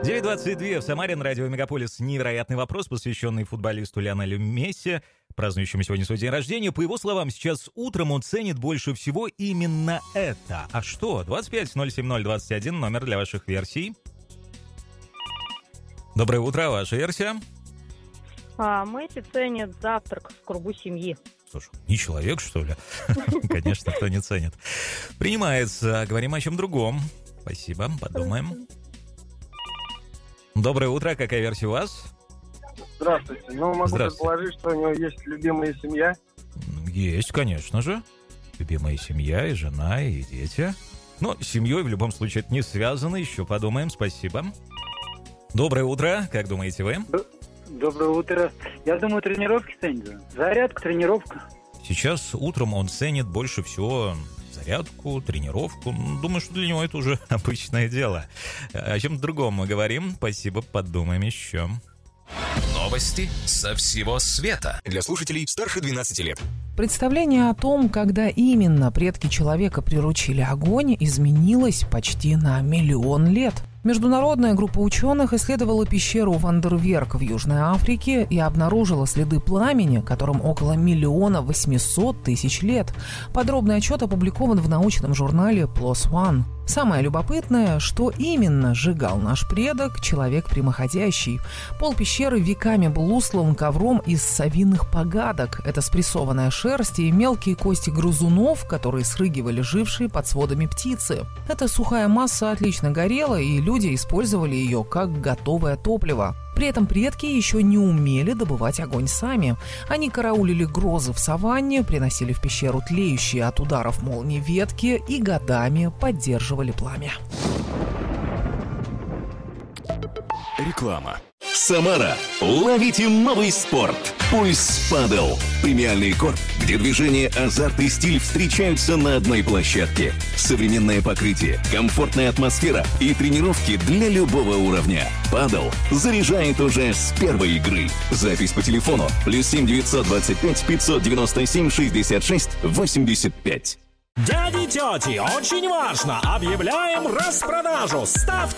9:22 в Самаре на радио Мегаполис. Невероятный вопрос, посвященный футболисту Лионелю Месси, празднующему сегодня свой день рождения. По его словам, сейчас утром он ценит больше всего именно это. А что? 25-070-21, номер для ваших версий. Доброе утро, ваша версия? Месси ценит завтрак в кругу семьи. Слушай, не человек, что ли? Конечно, кто не ценит. Принимается. Говорим о чем другом. Спасибо, подумаем. Доброе утро, какая версия у вас? Здравствуйте. Могу предположить, что у него есть любимая семья. Есть, конечно же. Любимая семья, и жена, и дети. Но с семьей в любом случае это не связано. Еще подумаем, спасибо. Доброе утро, как думаете вы? Доброе утро. Я думаю, тренировки ценит. Зарядка, тренировка. Сейчас утром он ценит больше всего зарядку, тренировку. Думаю, что для него это уже обычное дело. О чем-то другом мы говорим. Спасибо, подумаем еще. Новости со всего света. Для слушателей старше 12 лет. Представление о том, когда именно предки человека приручили огонь, изменилось почти на 1 миллион лет. Международная группа ученых исследовала пещеру Вандерверк в Южной Африке и обнаружила следы пламени, которым около 1 800 000 лет. Подробный отчет опубликован в научном журнале PLOS ONE. Самое любопытное, что именно сжигал наш предок, человек прямоходящий. Пол пещеры веками был устлан ковром из совиных погадок. Это спрессованная шерсть и мелкие кости грызунов, которые срыгивали жившие под сводами птицы. Эта сухая масса отлично горела, и люди использовали ее как готовое топливо. При этом предки еще не умели добывать огонь сами. Они караулили грозы в саванне, приносили в пещеру тлеющие от ударов молний ветки и годами поддерживали пламя. Реклама. Самара. Ловите новый спорт. Пульс Падел. Премиальный корт, где движение, азарт и стиль встречаются на одной площадке. Современное покрытие, комфортная атмосфера и тренировки для любого уровня. Падел заряжает уже с первой игры. Запись по телефону +7 925 597 66 85. Дяди и тети, очень важно! Объявляем распродажу! Ставьте